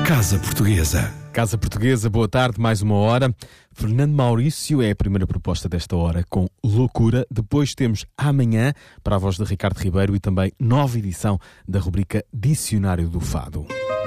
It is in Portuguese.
Casa Portuguesa. Casa Portuguesa, boa tarde, mais uma hora. Fernando Maurício é a primeira proposta desta hora com Loucura. Depois temos Amanhã, para a voz de Ricardo Ribeiro, e também nova edição da rubrica Dicionário do Fado.